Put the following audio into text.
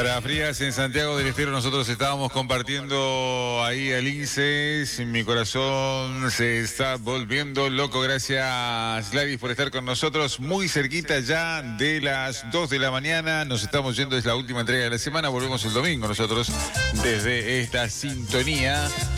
Para Frías, en Santiago del Estero, nosotros estábamos compartiendo ahí el INSEE. Mi corazón se está volviendo loco. Gracias, Gladys, por estar con nosotros. Muy cerquita ya de las 2 de la mañana. Nos estamos yendo, es la última entrega de la semana. Volvemos el domingo nosotros desde esta sintonía.